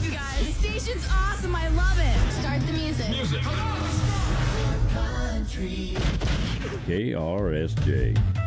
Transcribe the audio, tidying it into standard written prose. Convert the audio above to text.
you guys. The station's awesome. I love it. Start the music. KRSJ.